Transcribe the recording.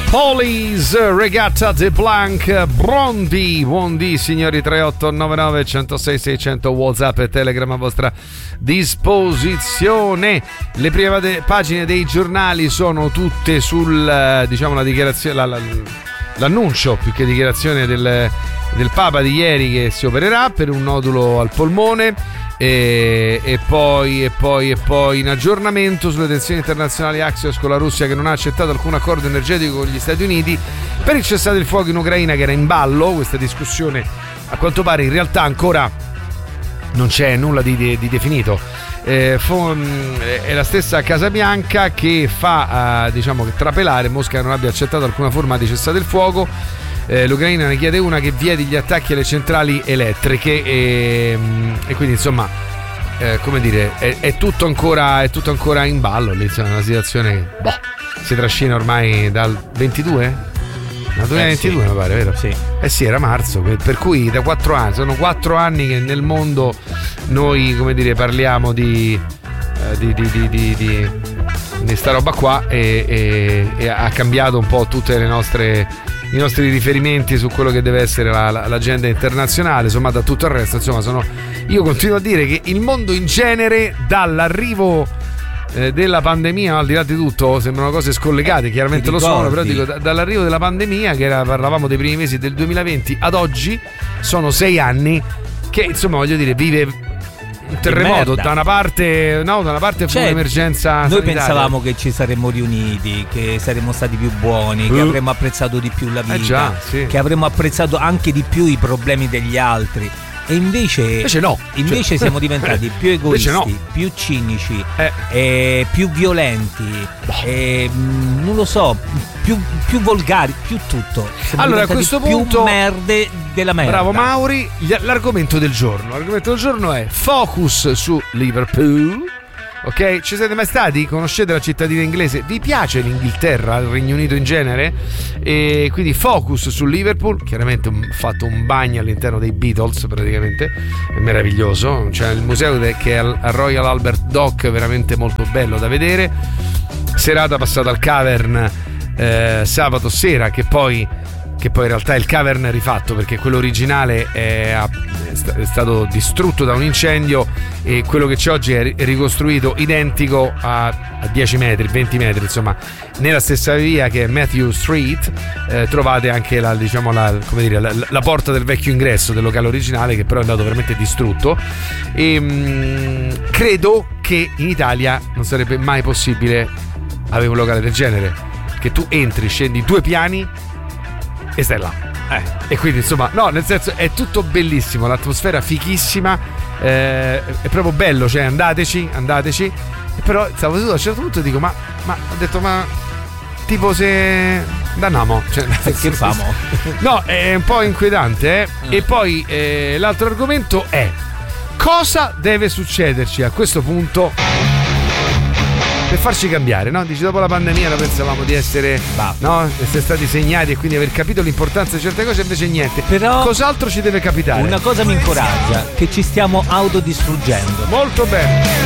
Police, Regatta de Blanc, Buondì signori. 3899 106 600 WhatsApp e Telegram a vostra disposizione. Le prime pagine dei giornali sono tutte sul, diciamo, la dichiarazione, l'annuncio più che dichiarazione del Papa di ieri, che si opererà per un nodulo al polmone. E poi in aggiornamento sulle tensioni internazionali, Axios con la Russia che non ha accettato alcun accordo energetico con gli Stati Uniti per il cessate il fuoco in Ucraina, che era in ballo. Questa discussione a quanto pare in realtà ancora non c'è nulla di definito. È la stessa Casa Bianca che fa diciamo che trapelare Mosca non abbia accettato alcuna forma di cessate il fuoco. L'Ucraina ne chiede una che vieti gli attacchi alle centrali elettriche e quindi insomma come dire è tutto ancora in ballo lì. Insomma, una situazione che si trascina ormai dal 22? No, 2022 sì. Mi pare, vero? Sì. Sì, era marzo, per cui da 4 anni, sono 4 anni che nel mondo noi, come dire, parliamo di sta roba qua e ha cambiato un po' tutte i nostri riferimenti su quello che deve essere l'agenda internazionale, sommata a tutto il resto. Insomma, io continuo a dire che il mondo in genere, dall'arrivo della pandemia, al di là di tutto, sembrano cose scollegate, chiaramente lo sono, però dico dall'arrivo della pandemia, che parlavamo dei primi mesi del 2020 ad oggi, sono 6 anni che, insomma, voglio dire, vive un terremoto. Da una parte fu un'emergenza noi sanitaria. Pensavamo che ci saremmo riuniti, che saremmo stati più buoni, che avremmo apprezzato di più la vita, che avremmo apprezzato anche di più i problemi degli altri. E invece no. Invece siamo diventati più egoisti, più cinici, più violenti, non lo so, più volgari, più tutto. Siamo allora a questo punto più merde della merda. Bravo Mauri. L'argomento del giorno è focus su Liverpool. Ok, ci siete mai stati? Conoscete la cittadina inglese? Vi piace l'Inghilterra, il Regno Unito in genere? E quindi focus su Liverpool. Chiaramente ho fatto un bagno all'interno dei Beatles, praticamente è meraviglioso. C'è il museo che è al Royal Albert Dock, veramente molto bello da vedere. Serata passata al Cavern sabato sera, che poi in realtà è il Cavern rifatto, perché quello originale è stato distrutto da un incendio e quello che c'è oggi è ricostruito identico a 10 metri, 20 metri, insomma, nella stessa via che è Matthew Street. Trovate anche la porta del vecchio ingresso del locale originale, che però è andato veramente distrutto. E credo che in Italia non sarebbe mai possibile avere un locale del genere, che tu entri, scendi 2 piani e stai là. E quindi insomma, no, nel senso, è tutto bellissimo, l'atmosfera fichissima, è proprio bello, cioè andateci. Però stavo seduto, a un certo punto dico ma ho detto, ma tipo se andiamo, cioè, che famo? No, è un po' inquietante, E poi l'altro argomento è: cosa deve succederci a questo punto per farci cambiare, no? Dici, dopo la pandemia noi pensavamo di essere stati segnati e quindi aver capito l'importanza di certe cose, invece niente. Però cos'altro ci deve capitare? Una cosa mi incoraggia, che ci stiamo autodistruggendo. Molto bene.